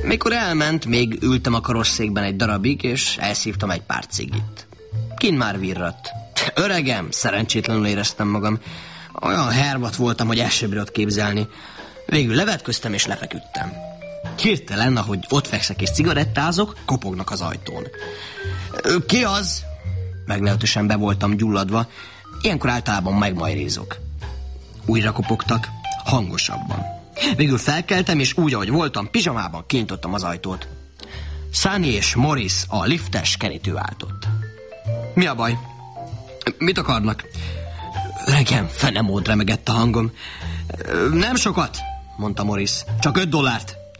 Mikor elment, még ültem a karosszékben egy darabig, és elszívtam egy pár cigit. Kint már virradt. Öregem, szerencsétlenül éreztem magam. Olyan hervat voltam, hogy el sem bírod képzelni. Végül levetköztem és lefeküdtem. Hirtelen, ahogy ott fekszek és cigarettázok, kopognak az ajtón. Ki az? Meglehetősen be voltam gyulladva. Ilyenkor általában megmajrézok. Újra kopogtak, hangosabban. Végül felkeltem, és úgy, ahogy voltam, pizsamában kinyitottam az ajtót. Sunny és Morris, a liftes kerítő álltott. Mi a baj? Mit akarnak? Öregem, fenemód, remegett a hangom. Nem sokat, mondta Morris. Csak $5.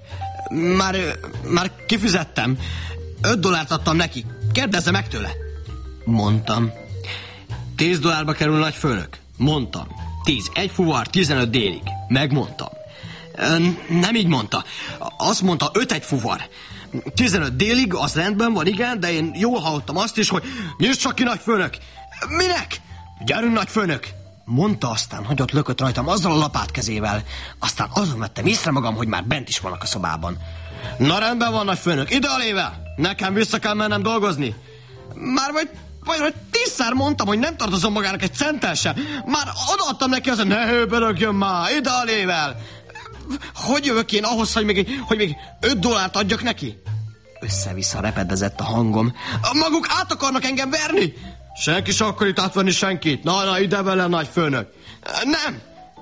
Már kifizettem. $5 adtam neki. Kérdezze meg tőle. Mondtam. $10 kerül nagyfőnök. Mondtam. 10. Egy fuvar, 15 délig. Megmondtam. Nem így mondta. Azt mondta 5 egy fuvar. 15 délig, az rendben van, igen, de én jól hallottam azt is, hogy nyisd csak ki, nagyfőnök. Minek? Gyerünk, nagyfőnök. Mondta, aztán hagyott lökött rajtam azzal a lapátkezével. Aztán azon vettem észre magam, hogy már bent is vannak a szobában. Na rendben van, nagyfőnök, ide a lével. Nekem vissza kell mennem dolgozni. Már vagy 10-szer mondtam, hogy nem tartozom magának egy centtel sem. Már odaadtam neki az, ne hőbörögjön már, ide a lével. Hogy jövök én ahhoz, hogy még $5 adjak neki? Össze-vissza repedezett a hangom. Maguk át akarnak engem verni? Senki sem akar itt átvenni senkit. Na, ide vele, nagy főnök. Nem.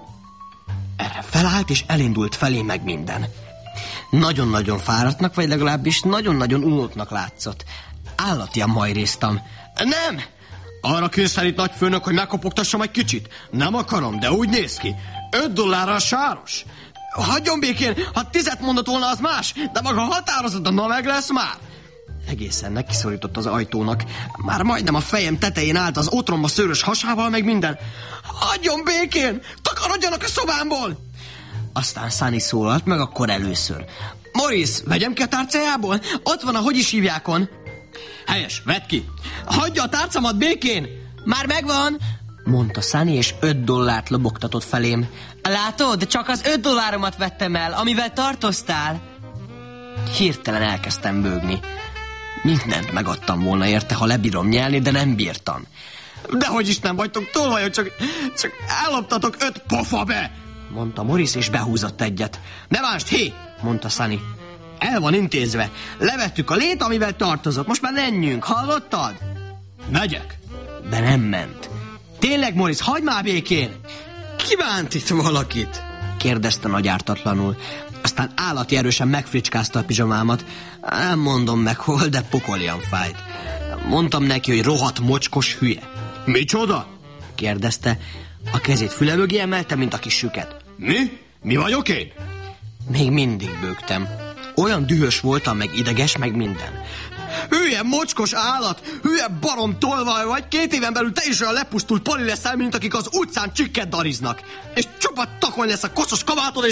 Erre felállt és elindult felé meg minden. Nagyon-nagyon fáradtnak, vagy legalábbis nagyon-nagyon unótnak látszott. Állatian majréztam. Nem! Arra kényszerít, nagyfőnök, hogy megkopogtassam egy kicsit. Nem akarom, de úgy néz ki. $5 sáros. Hagyjon békén, ha 10 mondott volna, az más, de maga határozottan, na meg lesz már. Egészen nekiszorított az ajtónak. Már majdnem a fejem tetején állt az otromba szőrös hasával, meg minden. Hagyjon békén, takarodjanak a szobámból. Aztán Sunny szólalt meg akkor először. Morris, vegyem ki a tárcájából? Ott van a hogy is hívjákon. Helyes, vedd ki. Hagyja a tárcamat békén. Már megvan, mondta Sunny, és $5 lobogtatott felém. Látod, csak az $5 vettem el, amivel tartoztál. Hirtelen elkezdtem bőgni. Mindent megadtam volna érte, ha lebírom nyelni, de nem bírtam. Dehogy is nem vagytok tolvajok, csak elloptatok 5 pofa be, mondta Morris, és behúzott egyet. Ne vásd, hé, mondta Sunny. El van intézve. Levettük a lét, amivel tartozott. Most már menjünk, hallottad? Megyek. De nem ment. Tényleg, Morris, hagyd már békén! Ki bánt itt valakit? Kérdezte nagyártatlanul. Aztán állati erősen megfricskázta a pizsamámat. Nem mondom meg hol, de pokolian fájt. Mondtam neki, hogy rohadt mocskos hülye. Micsoda? Kérdezte. A kezét füle mögé emelte, mint a kis süket. Mi? Mi vagyok én? Még mindig bőgtem. Olyan dühös voltam, meg ideges, meg minden. Hülye mocskos állat, hülye barom tolvaj vagy, 2 éven belül te is olyan lepusztult pali leszel, mint akik az utcán csikket dariznak. És csupa takony lesz a koszos kabátod,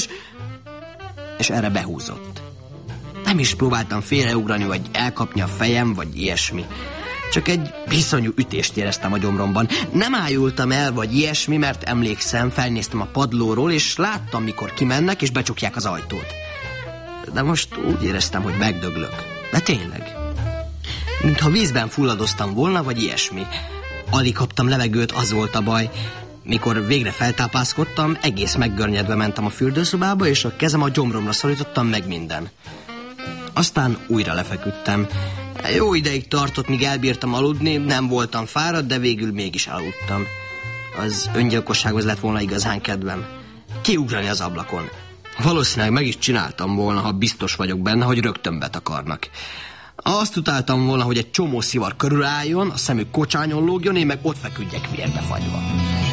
és erre behúzott. Nem is próbáltam félreugrani, vagy elkapni a fejem, vagy ilyesmi. Csak egy iszonyú ütést éreztem a gyomromban. Nem ájultam el, vagy ilyesmi, mert emlékszem, felnéztem a padlóról, és láttam, mikor kimennek, és becsukják az ajtót. De most úgy éreztem, hogy megdöglök. De tényleg. Mintha vízben fulladoztam volna, vagy ilyesmi. Alig kaptam levegőt, az volt a baj. Mikor végre feltápászkodtam, egész meggörnyedve mentem a fürdőszobába, és a kezem a gyomromra szorítottam meg minden. Aztán újra lefeküdtem. Jó ideig tartott, míg elbírtam aludni, nem voltam fáradt, de végül mégis aludtam. Az öngyilkossághoz lett volna igazán kedvem. Kiugrani az ablakon. Valószínűleg meg is csináltam volna, ha biztos vagyok benne, hogy rögtön betakarnak. Azt utáltam volna, hogy egy csomó szivar körülálljon, a szemük kocsányon lógjon, én meg ott feküdjek vérbe fagyva.